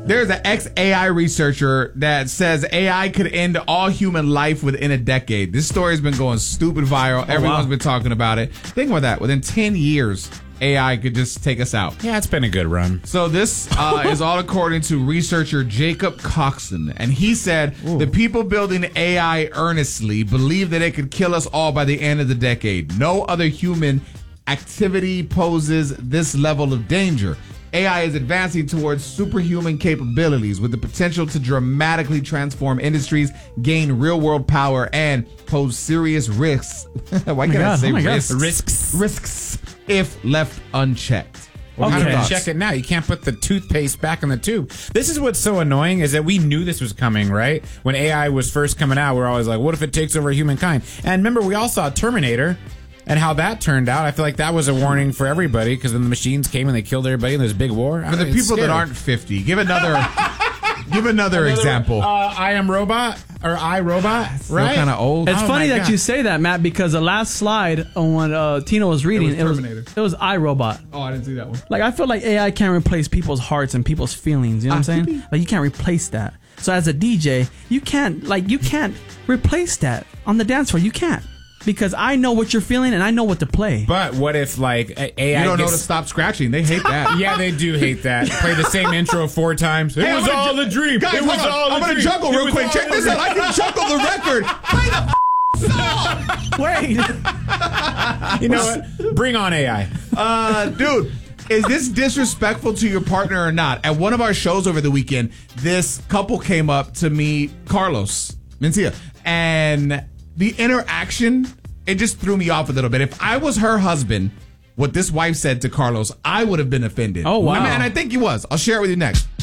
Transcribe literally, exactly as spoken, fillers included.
There's an ex-A I researcher that says A I could end all human life within a decade. This story's been going stupid viral. Oh, Everyone's wow. been talking about it. Think about that. Within ten years, A I could just take us out. Yeah, it's been a good run. So this uh, is all according to researcher Jacob Coxon. And he said Ooh. the people building A I earnestly believe that it could kill us all by the end of the decade. No other human activity poses this level of danger. A I is advancing towards superhuman capabilities with the potential to dramatically transform industries, gain real-world power, and pose serious risks. Why can't I God, say oh my God. risks? Risks. Risks if left unchecked. Well, Okay. you can't Thoughts? check it now. You can't put the toothpaste back in the tube. This is what's so annoying is that we knew this was coming, right? When A I was first coming out, we we're always like, what if it takes over humankind? And remember, we all saw Terminator and how that turned out. I feel like that was a warning for everybody because then the machines came and they killed everybody and there's a big war. For the people that aren't fifty, give another give another, example. Uh, I Am Robot or I, Robot, Still right? kind of old. It's Oh funny my that God. you say that, Matt, because the last slide on when uh, Tino was reading, was it was Terminator. it was iRobot. Oh, I didn't see that one. Like, I feel like A I can't replace people's hearts and people's feelings. You know what I'm Ah, saying? Like, you can't replace that. So as a D J, you can't like you can't replace that on the dance floor. You can't, because I know what you're feeling and I know what to play. But what if like A I You don't know gets, to stop scratching. They hate that. Yeah, they do hate that. Play the same intro four times. It Hey, was I'm gonna all ju- a dream. Guys, it was hold on. all a I'm gonna dream. juggle It real was quick. all Check a this dream. out. I can juggle the record. Play the Wait, You know what? Bring on A I. Uh, dude, is this disrespectful to your partner or not? At one of our shows over the weekend, this couple came up to me, Carlos Mencia, and the interaction, it just threw me off a little bit. If I was her husband, what this wife said to Carlos, I would have been offended. Oh, wow. I mean, and I think he was. I'll share it with you next.